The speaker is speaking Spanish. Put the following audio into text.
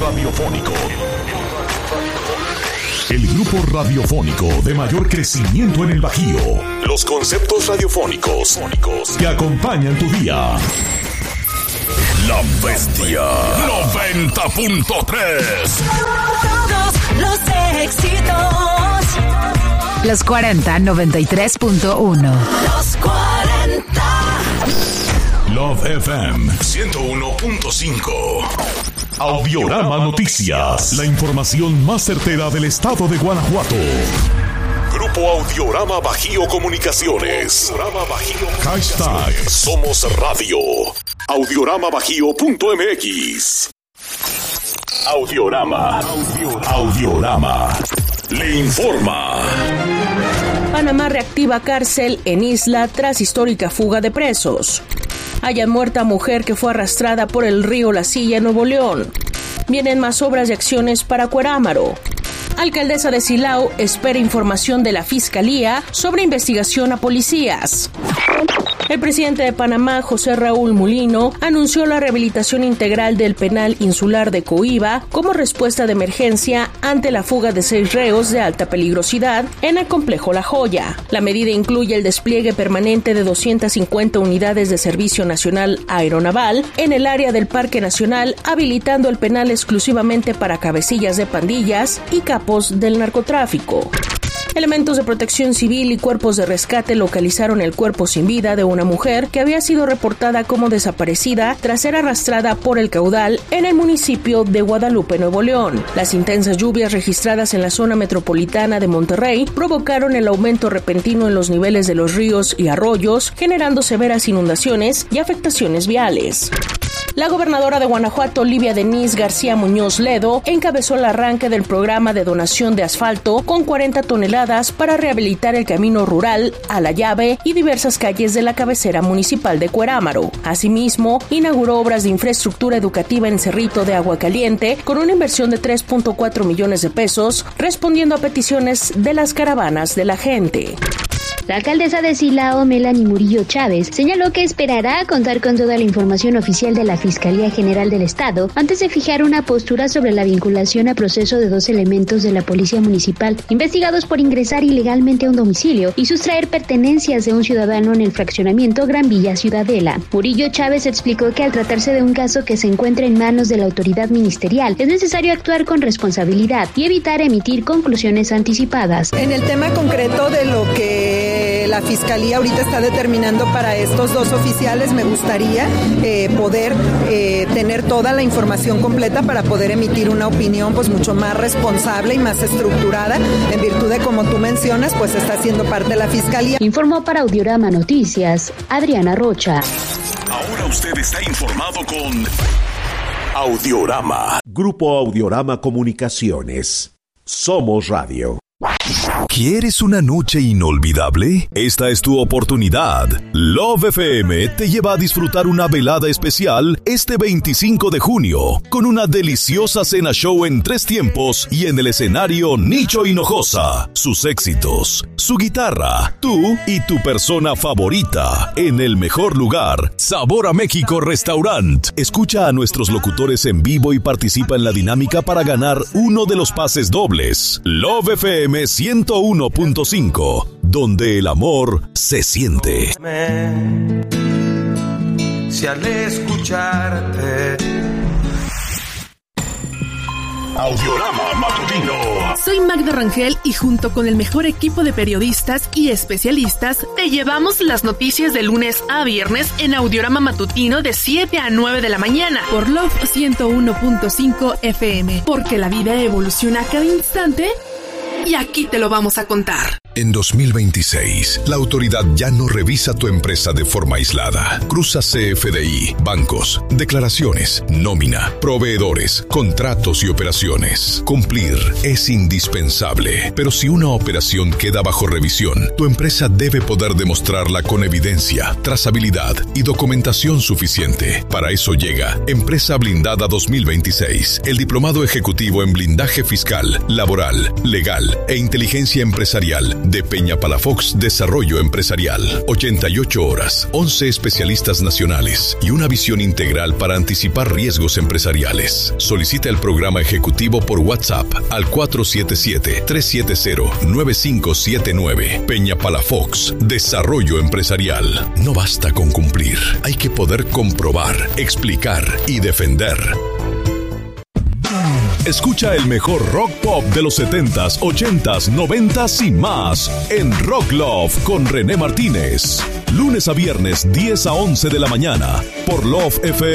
radiofónico. El grupo radiofónico de mayor crecimiento en el Bajío. Los conceptos radiofónicos que acompañan tu día. La Bestia 90.3. Todos los éxitos. Los 40 93.1. Los 40. Love FM 101.5. Audiorama Noticias. La información más certera del estado de Guanajuato. Grupo Audiorama Bajío Comunicaciones. Hashtag Somos Radio. Audioramabajío.mx. Audiorama. Le informa. Panamá reactiva cárcel en isla tras histórica fuga de presos. Hallan muerta mujer que fue arrastrada por el río La Silla en Nuevo León. Vienen más obras y acciones para Cuerámaro. Alcaldesa de Silao espera información de la Fiscalía sobre investigación a policías. El presidente de Panamá, José Raúl Mulino, anunció la rehabilitación integral del penal insular de Coiba como respuesta de emergencia ante la fuga de 6 reos de alta peligrosidad en el complejo La Joya. La medida incluye el despliegue permanente de 250 unidades de Servicio Nacional Aeronaval en el área del Parque Nacional, habilitando el penal exclusivamente para cabecillas de pandillas y capos del narcotráfico. Elementos de protección civil y cuerpos de rescate localizaron el cuerpo sin vida de una mujer que había sido reportada como desaparecida tras ser arrastrada por el caudal en el municipio de Guadalupe, Nuevo León. Las intensas lluvias registradas en la zona metropolitana de Monterrey provocaron el aumento repentino en los niveles de los ríos y arroyos, generando severas inundaciones y afectaciones viales. La gobernadora de Guanajuato, Livia Denise García Muñoz Ledo, encabezó el arranque del programa de donación de asfalto con 40 toneladas para rehabilitar el camino rural a La Llave y diversas calles de la cabecera municipal de Cuerámaro. Asimismo, inauguró obras de infraestructura educativa en Cerrito de Agua Caliente con una inversión de 3.4 millones de pesos, respondiendo a peticiones de las caravanas de la gente. La alcaldesa de Silao, Melanie Murillo Chávez, señaló que esperará contar con toda la información oficial de la Fiscalía General del Estado antes de fijar una postura sobre la vinculación a proceso de 2 elementos de la Policía Municipal investigados por ingresar ilegalmente a un domicilio y sustraer pertenencias de un ciudadano en el fraccionamiento Gran Villa Ciudadela. Murillo Chávez explicó que al tratarse de un caso que se encuentra en manos de la autoridad ministerial, es necesario actuar con responsabilidad y evitar emitir conclusiones anticipadas. En el tema concreto de lo que la Fiscalía ahorita está determinando para estos 2 oficiales, me gustaría poder tener toda la información completa para poder emitir una opinión pues mucho más responsable y más estructurada, en virtud de, como tú mencionas, pues está siendo parte de la Fiscalía. Informó para Audiorama Noticias, Adriana Rocha. Ahora usted está informado con Audiorama. Grupo Audiorama Comunicaciones. Somos Radio. ¿Quieres una noche inolvidable? Esta es tu oportunidad. Love FM te lleva a disfrutar una velada especial este 25 de junio con una deliciosa cena show en 3 tiempos y en el escenario Nicho Hinojosa. Sus éxitos, su guitarra, tú y tu persona favorita en el mejor lugar, Sabor a México Restaurant. Escucha a nuestros locutores en vivo y participa en la dinámica para ganar uno de los pases dobles. Love FM 101.5, donde el amor se siente. Si al escucharte Audiorama Matutino. Soy Magda Rangel y junto con el mejor equipo de periodistas y especialistas te llevamos las noticias de lunes a viernes en Audiorama Matutino de 7 a 9 de la mañana por Love 101.5 FM, porque la vida evoluciona a cada instante y aquí te lo vamos a contar. En 2026, la autoridad ya no revisa tu empresa de forma aislada. Cruza CFDI, bancos, declaraciones, nómina, proveedores, contratos y operaciones. Cumplir es indispensable, pero si una operación queda bajo revisión, tu empresa debe poder demostrarla con evidencia, trazabilidad y documentación suficiente. Para eso llega Empresa Blindada 2026, el diplomado ejecutivo en blindaje fiscal, laboral, legal e inteligencia empresarial De Peña Palafox Desarrollo Empresarial. 88 horas, 11 especialistas nacionales y una visión integral para anticipar riesgos empresariales. Solicita el programa ejecutivo por WhatsApp al 477-370-9579. Peña Palafox Desarrollo Empresarial. No basta con cumplir, hay que poder comprobar, explicar y defender. Escucha el mejor rock pop de los 70s, 80s, 90s y más en Rock Love con René Martínez. Lunes a viernes, 10 a 11 de la mañana por Love FM.